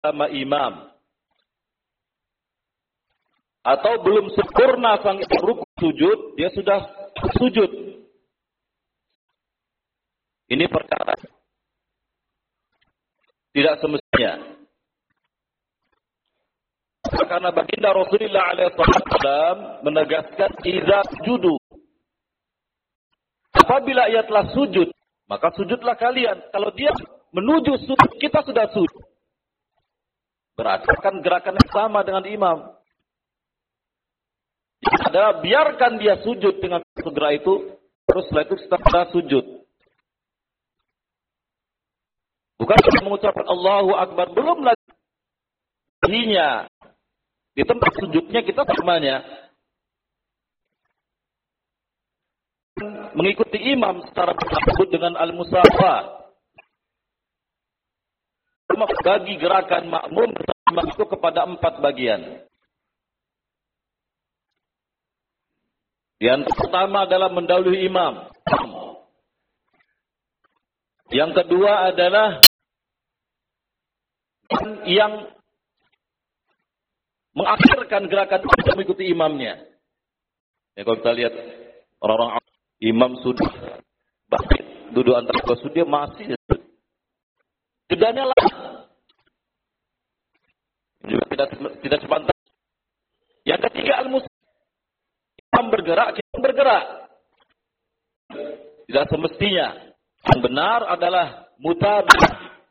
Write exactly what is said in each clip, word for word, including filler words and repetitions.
sama imam. Atau belum sempurna sang imam rukuk sujud, dia sudah sujud. Ini perkara tidak semestinya. Karena baginda Rasulullah alaihi wasallam menegaskan idza sujudu. Apabila ia telah sujud, maka sujudlah kalian. Kalau dia menuju sujud, kita sudah sujud. Berarti akan gerakan yang sama dengan imam. Adalah biarkan dia sujud dengan segera itu, terus setelah itu kita sujud. Bukan kita mengucapkan Allahu Akbar, belum lagi hinya. Di tempat sujudnya kita semuanya mengikuti imam secara tersebut dengan al-musafah. Bagi gerakan makmum bersama itu kepada empat bagian. Yang pertama adalah mendahului imam. Yang kedua adalah yang mengakhirkan gerakan untuk mengikuti imamnya. Ya, kalau kita lihat orang-orang imam sudah bangkit duduk antara dua sujud, dia masih jedanya lah. Juga tidak tidak sepantas. Yang ketiga al-mus imam bergerak, kita bergerak. Tidak semestinya. Yang benar adalah mutabi'ah.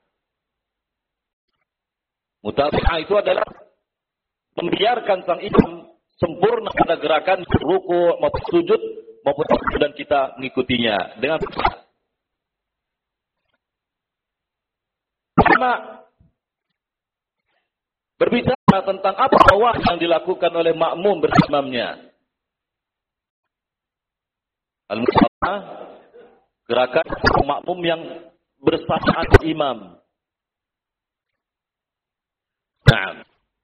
Mutabi'ah itu adalah membiarkan sang imam sempurna pada gerakan ruku maupun sujud maupun dan kita mengikutinya dengan sama berbicara tentang apa awal yang dilakukan oleh makmum bersamanya. Al-musafah, gerakan makmum yang bersamaan imam. Nah,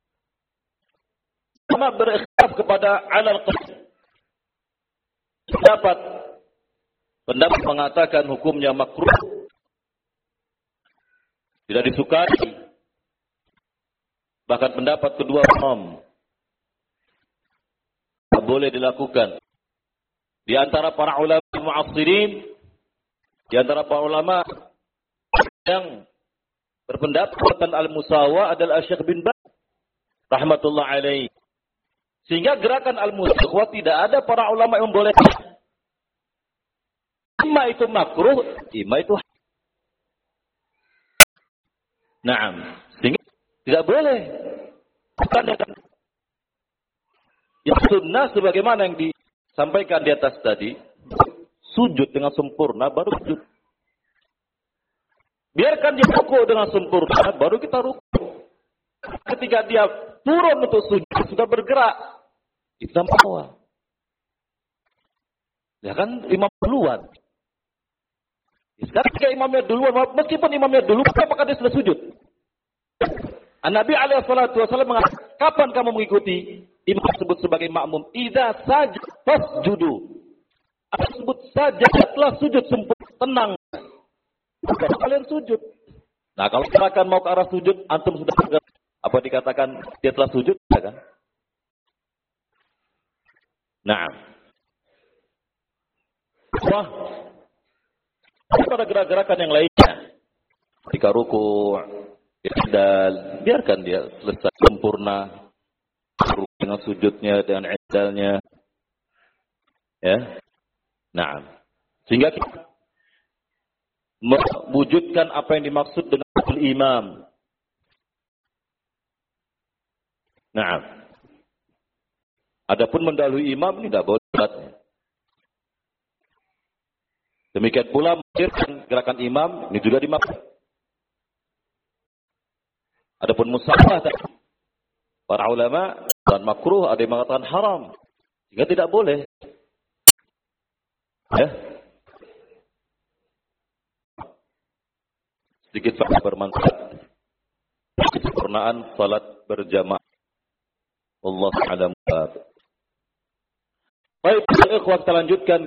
sama berikhtilaf kepada alal qasd. Pendapat pendapat mengatakan hukumnya makruh, tidak disukai. Bahkan pendapat kedua imam tidak boleh dilakukan. Di antara para ulama mu'assirin, di antara para ulama yang berpendapat tentang al-musawah adalah Syekh bin Baz rahmatullah alaihi. Sehingga gerakan al-musawah tidak ada para ulama yang boleh. Ima itu makruh, ima itu na'am. Sehingga tidak boleh. Bukan yang sunnah sebagaimana yang disampaikan di atas tadi, sujud dengan sempurna baru sujud. Biarkan dia ruku dengan sempurna baru kita ruku. Ketika dia turun untuk sujud sudah bergerak, itu nampak awal. Ya kan imam duluan. Sekarang ketika imamnya duluan, meskipun imamnya dulu, apakah dia sudah sujud? An-Nabi alaihi salatu wasallam mengatakan, kapan kamu mengikuti imam tersebut sebagai makmum? Idza sajad fasjudu. Apa sebut saja setelah sujud sempurna, tenang. Bukan kalian sujud. Nah, kalau gerakan mau ke arah sujud, antum sudah bergerak. Apa dikatakan dia telah sujud? Ya kan? Nah. Wah. Pada gerak-gerakan yang lainnya. Ketika ruku, i'tidal, biarkan dia selesai sempurna. Ruku dengan sujudnya, dengan i'tidalnya. Ya. Nah. Sehingga kita mewujudkan apa yang dimaksud dengan imam. Nah, adapun mendahului imam ini tidak boleh. Demikian pula mengakhirkan gerakan imam ini juga dimaksud. Adapun musafah, para ulama dan makruh, ada yang mengatakan haram, sehingga tidak boleh. Ya. Sedikit fakta bermanfaat. Kesempurnaan salat berjamaah. Allah a'lam. Baik, ikhwah, kita lanjutkan